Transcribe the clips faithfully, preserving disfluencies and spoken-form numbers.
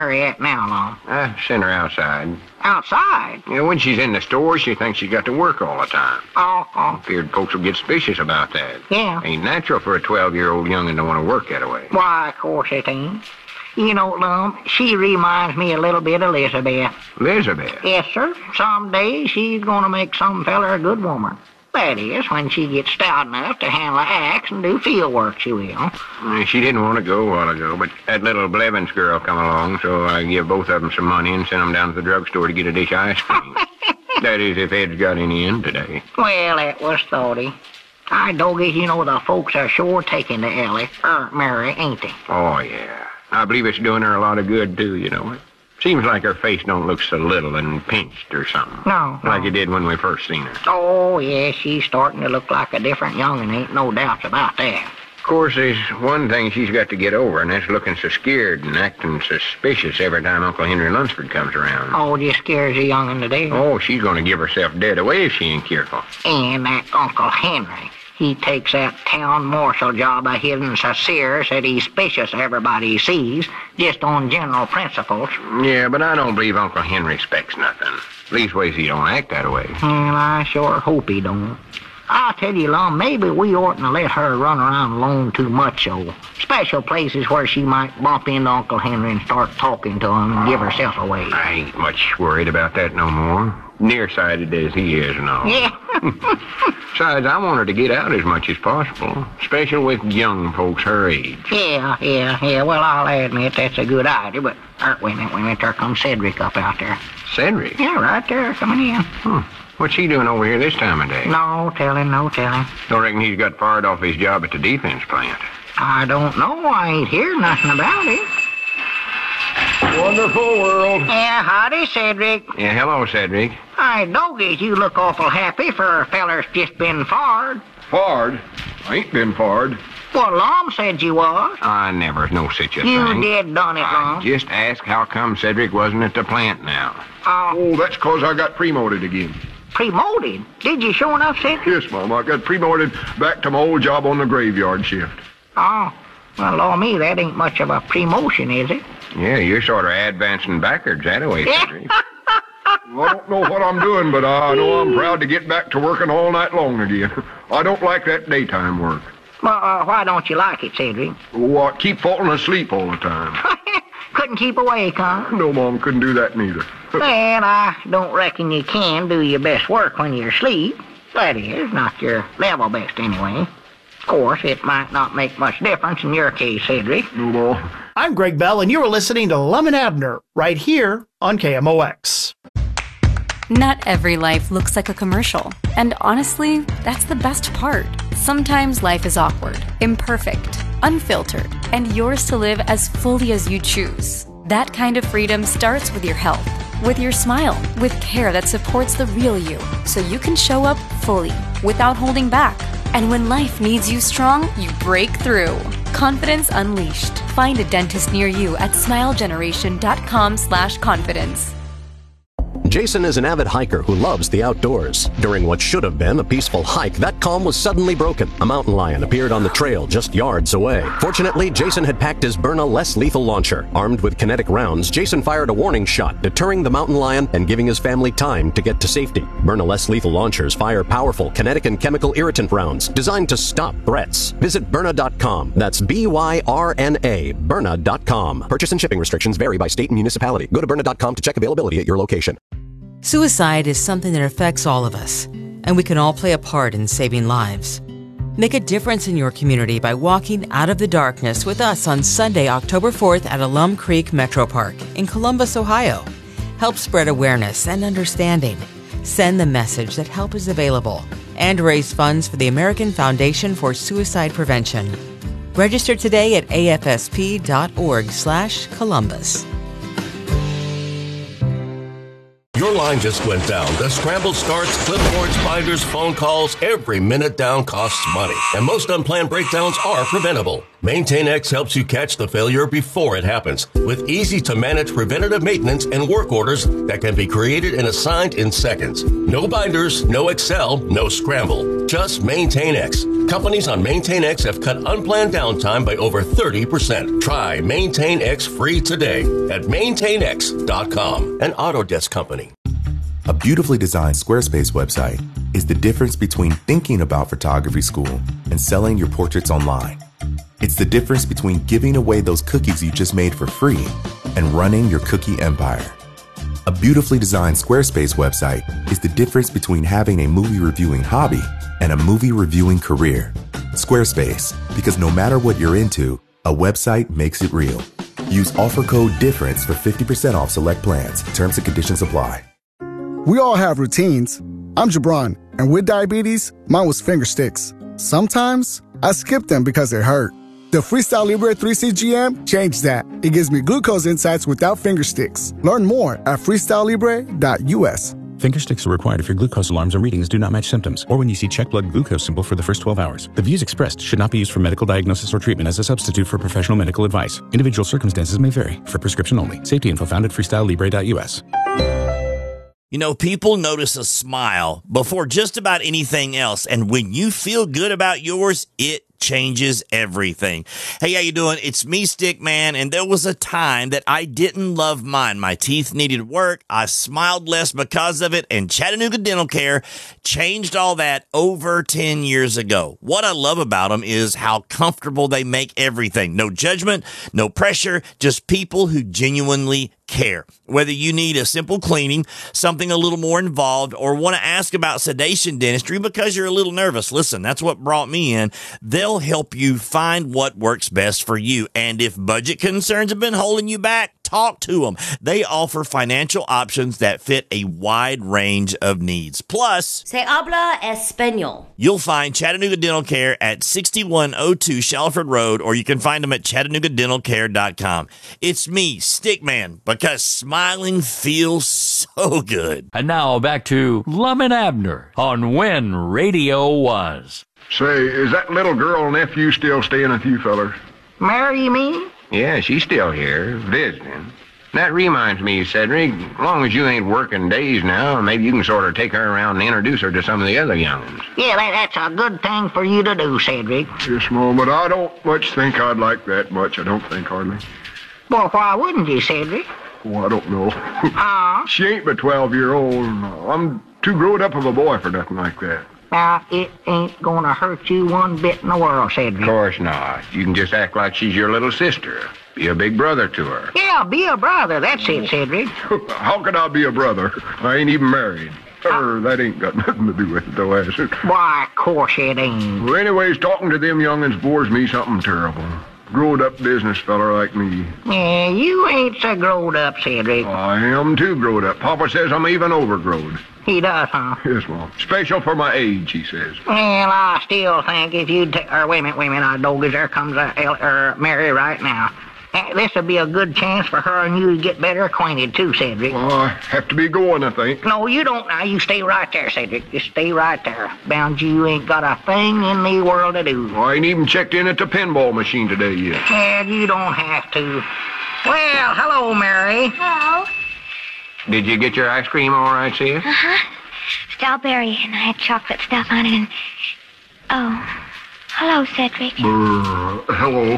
Where you at now, Lum? I sent her outside. Outside? Yeah, when she's in the store, she thinks she's got to work all the time. Oh, oh. Feared folks will get suspicious about that. Yeah. Ain't natural for a twelve-year-old young'un to want to work that way. Why, of course it ain't. You know, Lum, she reminds me a little bit of Elizabeth. Elizabeth? Yes, sir. Someday she's gonna make some feller a good woman. That is, when she gets stout enough to handle an axe and do field work, she will. Uh, She didn't want to go a while ago, but that little Blevins girl come along, so I give both of them some money and sent them down to the drugstore to get a dish of ice cream. That is, if Ed's got any in today. Well, that was thoughty. I doggies, you know, the folks are sure taking to Ellie, er, Mary, ain't they? Oh, yeah. I believe it's doing her a lot of good, too, you know. Seems like her face don't look so little and pinched or something. No, no. Like it did when we first seen her. Oh, yeah, she's starting to look like a different young'un, ain't no doubts about that. Of course, there's one thing she's got to get over, and that's looking so scared and acting suspicious every time Uncle Henry Lunsford comes around. Oh, just scares a young'un to death. Oh, she's going to give herself dead away if she ain't careful. And that Uncle Henry, he takes that town marshal job of his so serious that he's suspicious of everybody he sees, just on general principles. Yeah, but I don't believe Uncle Henry expects nothing. Leastways, he don't act that way. Well, I sure hope he don't. I'll tell you, Lum, maybe we oughtn't to let her run around alone too much, so special places where she might bump into Uncle Henry and start talking to him and give herself away. I ain't much worried about that no more. Nearsighted as he is and all. Yeah. Besides, I want her to get out as much as possible, especially with young folks her age. Yeah, yeah, yeah. Well, I'll admit that's a good idea, but er, wait a minute, wait a minute. There comes Cedric up out there. Cedric? Yeah, right there, coming in. Hmm. What's he doing over here this time of day? No telling, no telling. Don't reckon he's got fired off his job at the defense plant. I don't know. I ain't heard nothing about it. Wonderful world. Yeah, howdy, Cedric. Yeah, hello, Cedric. Hi, doggies, you look awful happy for a feller's just been fired. Fired? I ain't been fired. Well, Lum said you was. I never no such a You thing. did done it, I Lum. just asked how come Cedric wasn't at the plant now. Uh, Oh, that's 'cause I got promoted again. promoted? Did you sure enough, Cedric? Yes, Mom, I got promoted back to my old job on the graveyard shift. Oh, well, Lord me, that ain't much of a promotion, is it? Yeah, you're sort of advancing backwards that way, Cedric. Well, I don't know what I'm doing, but I know I'm proud to get back to working all night long again. I don't like that daytime work. Well, uh, why don't you like it, Cedric? Oh, I keep falling asleep all the time. Couldn't keep awake, huh? No, Mom, couldn't do that neither. Well, I don't reckon you can do your best work when you're asleep. That is, not your level best anyway. Of course, it might not make much difference in your case, Cedric. No, Mom. I'm Greg Bell, and you are listening to Lum and Abner right here on K M O X. Not every life looks like a commercial. And honestly, that's the best part. Sometimes life is awkward, imperfect, unfiltered, and yours to live as fully as you choose. That kind of freedom starts with your health, with your smile, with care that supports the real you, so you can show up fully, without holding back. And when life needs you strong, you break through. Confidence Unleashed. Find a dentist near you at smilegeneration.com slash confidence. Jason is an avid hiker who loves the outdoors. During what should have been a peaceful hike, that calm was suddenly broken. A mountain lion appeared on the trail just yards away. Fortunately, Jason had packed his Byrna less lethal launcher. Armed with kinetic rounds, Jason fired a warning shot, deterring the mountain lion and giving his family time to get to safety. Byrna less lethal launchers fire powerful kinetic and chemical irritant rounds designed to stop threats. Visit Byrna dot com. That's B Y R N A, Byrna dot com. Purchase and shipping restrictions vary by state and municipality. Go to Byrna dot com to check availability at your location. Suicide is something that affects all of us, and we can all play a part in saving lives. Make a difference in your community by walking out of the darkness with us on Sunday, October fourth at Alum Creek Metro Park in Columbus, Ohio. Help spread awareness and understanding. Send the message that help is available and raise funds for the American Foundation for Suicide Prevention. Register today at A F S P dot org slash Columbus. Your line just went down. The scrambled starts, clipboards, binders, phone calls, every minute down costs money. And most unplanned breakdowns are preventable. Maintain X helps you catch the failure before it happens with easy-to-manage preventative maintenance and work orders that can be created and assigned in seconds. No binders, no Excel, no scramble. Just Maintain X. Companies on Maintain X have cut unplanned downtime by over thirty percent. Try Maintain X free today at maintain x dot com, an Autodesk company. A beautifully designed Squarespace website is the difference between thinking about photography school and selling your portraits online. It's the difference between giving away those cookies you just made for free and running your cookie empire. A beautifully designed Squarespace website is the difference between having a movie reviewing hobby and a movie reviewing career. Squarespace, because no matter what you're into, a website makes it real. Use offer code DIFFERENCE for fifty percent off select plans. Terms and conditions apply. We all have routines. I'm Jabron, and with diabetes, mine was finger sticks. Sometimes I skip them because they hurt. The Freestyle Libre three C G M changed that. It gives me glucose insights without finger sticks. Learn more at freestyle libre dot u s. Finger sticks are required if your glucose alarms or readings do not match symptoms, or when you see check blood glucose symbol for the first twelve hours. The views expressed should not be used for medical diagnosis or treatment as a substitute for professional medical advice. Individual circumstances may vary. For prescription only. Safety info found at freestyle libre dot u s. You know, people notice a smile before just about anything else, and when you feel good about yours, it changes everything. Hey, how you doing? It's me, Stickman, and there was a time that I didn't love mine. My teeth needed work. I smiled less because of it, and Chattanooga Dental Care changed all that over ten years ago. What I love about them is how comfortable they make everything. No judgment, no pressure, just people who genuinely care. Whether you need a simple cleaning, something a little more involved, or want to ask about sedation dentistry because you're a little nervous, listen, that's what brought me in. They'll help you find what works best for you. And if budget concerns have been holding you back, talk to them. They offer financial options that fit a wide range of needs. Plus, Se habla español. You'll find Chattanooga Dental Care at sixty-one oh two Shalford Road, or you can find them at chattanooga dental care dot com. It's me, Stickman, because smiling feels so good. And now back to Lum and Abner on When Radio Was. Say, is that little girl nephew still staying with you fellers? Mary, you mean? Yeah, she's still here, visiting. That reminds me, Cedric, as long as you ain't working days now, maybe you can sort of take her around and introduce her to some of the other young'uns. Yeah, that, that's a good thing for you to do, Cedric. Yes, Mom, but I don't much think I'd like that much. I don't think, hardly. Well, why wouldn't you, Cedric? Oh, I don't know. Ah? uh, She ain't but twelve-year-old. I'm too grown up of a boy for nothing like that. Now, it ain't gonna hurt you one bit in the world, Cedric. Of course not. You can just act like she's your little sister. Be a big brother to her. Yeah, be a brother. That's it, Cedric. How could I be a brother? I ain't even married. Er, that ain't got nothing to do with it, though, has it? Why, of course it ain't. Well, anyways, talking to them young'uns bores me something terrible. Grown-up business feller like me. Yeah, you ain't so growed up, Cedric. I am too growed up. Papa says I'm even overgrowed. He does, huh? Yes, Mom. Special for my age, he says. Well, I still think if you'd take... Or, wait a minute, wait a minute, doggies, there comes a, er, Mary right now. Uh, this would be a good chance for her and you to get better acquainted, too, Cedric. Well, I have to be going, I think. No, you don't now. You stay right there, Cedric. Just stay right there. Bound you ain't got a thing in the world to do. I ain't even checked in at the pinball machine today yet. Well, you don't have to. Well, hello, Mary. Hello. Did you get your ice cream all right, Sia? Uh-huh. Strawberry, and I had chocolate stuff on it, and... Oh. Hello, Cedric. Uh, hello.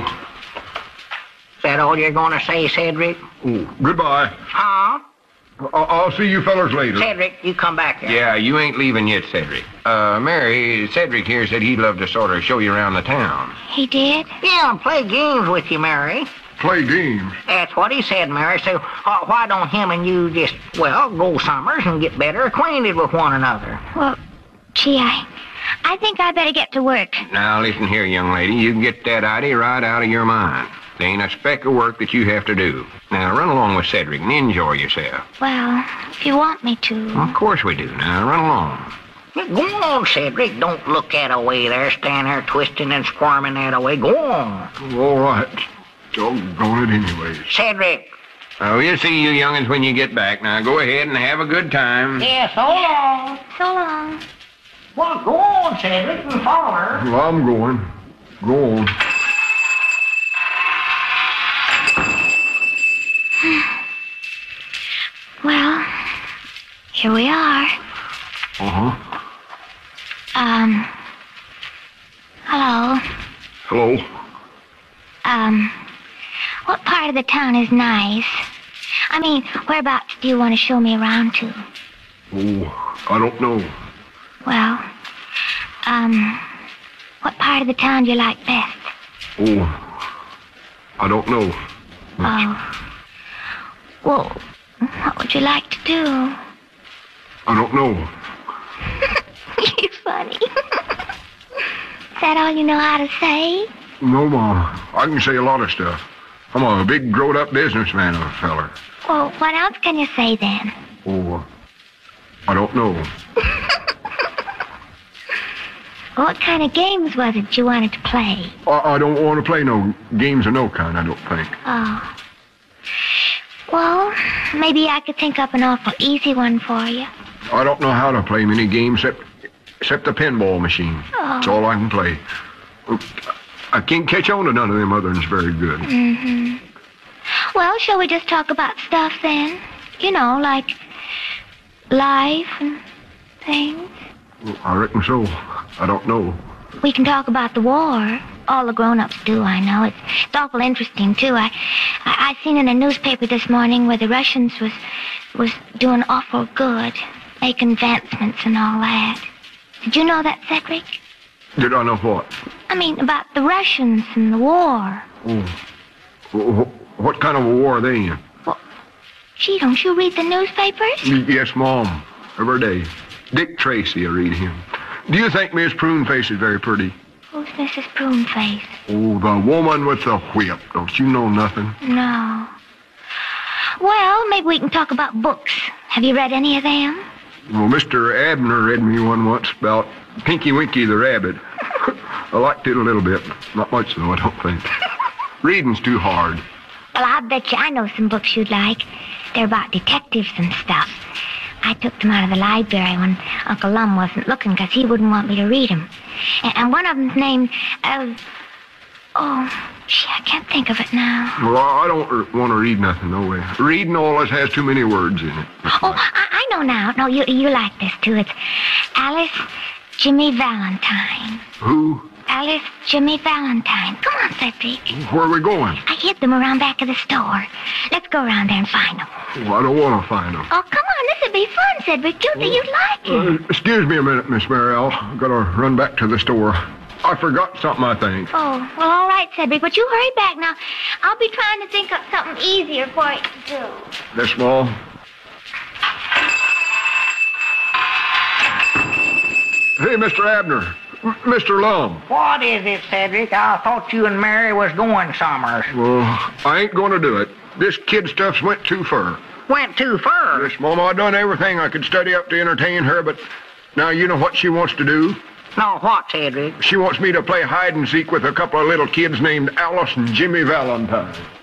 Is that all you're going to say, Cedric? Oh, goodbye. Huh? I- I'll see you fellers later. Cedric, you come back here. Yeah, you ain't leaving yet, Cedric. Uh, Mary, Cedric here said he'd love to sort of show you around the town. He did? Yeah, and play games with you, Mary. Play games? That's what he said, Mary. So uh, why don't him and you just, well, go summers and get better acquainted with one another? Well, gee, I... I think I better get to work. Now, listen here, young lady. You can get that idea right out of your mind. There ain't a speck of work that you have to do. Now, run along with Cedric and enjoy yourself. Well, if you want me to. Well, of course we do. Now, run along. Go on, Cedric. Don't look that away there. Stand there twisting and squirming that away. Go on. All right. Doggone it anyways. Cedric. Oh, we'll see you young'uns when you get back. Now, go ahead and have a good time. Yeah, so long. So long. Well, go on, Cedric, and follow her. Well, I'm going. Go on. here we are. Uh-huh. Um, hello. Hello. Um, what part of the town is nice? I mean, whereabouts do you want to show me around to? Oh, I don't know. Well, um, what part of the town do you like best? Oh, I don't know. Oh. Well, what would you like to do? I don't know. You're funny. Is that all you know how to say? No, Ma. I can say a lot of stuff. I'm a big, grown-up businessman of a feller. Well, what else can you say then? Oh, I don't know. What kind of games was it you wanted to play? I, I don't want to play no games of no kind, I don't think. Oh. Well, maybe I could think up an awful easy one for you. I don't know how to play many games except, except the pinball machine. Oh. That's all I can play. I can't catch on to none of them other ones very good. Mm-hmm. Well, shall we just talk about stuff then? You know, like life and things. I reckon so. I don't know. We can talk about the war. All the grown-ups do, I know. It's, it's awful interesting, too. I, I I seen in a newspaper this morning where the Russians was was doing awful good, making advancements and all that. Did you know that, Cedric? Did I know what? I mean, about the Russians and the war. Oh. Wh- What kind of a war are they in? Well, gee, don't you read the newspapers? Yes, Mom. Every day. Dick Tracy, I read him. Do you think Miss Pruneface is very pretty? Who's Missus Pruneface? Oh, the woman with the whip. Don't you know nothing? No. Well, maybe we can talk about books. Have you read any of them? Well, Mister Abner read me one once about Pinky Winky the rabbit. I liked it a little bit. Not much, though, I don't think. Reading's too hard. Well, I bet you I know some books you'd like. They're about detectives and stuff. I took them out of the library when Uncle Lum wasn't looking because he wouldn't want me to read them. And, and one of them's named, uh, oh, gee, I can't think of it now. Well, I don't want to read nothing, no way. Reading always has too many words in it. Oh, I, I know now. No, you you like this, too. It's Alice Jimmy Valentine. Who? Alice Jimmy Valentine. Come on, Cedric. Where are we going? I hid them around back of the store. Let's go around there and find them. Well, I don't want to find them. Oh, come on. This would be fun, Cedric. You think you'd like it. Uh, excuse me a minute, Miss Mariel. I've got to run back to the store. I forgot something, I think. Oh, well, all right, Cedric, but you hurry back now. I'll be trying to think up something easier for you to do. This small. Hey, Mister Abner. M- Mister Lum. What is it, Cedric? I thought you and Mary was going somewhere. Well, I ain't going to do it. This kid stuff's went too far. Went too far? Yes, Mama, I done everything I could study up to entertain her, but now you know what she wants to do? No, what, Cedric? She wants me to play hide and seek with a couple of little kids named Alice and Jimmy Valentine.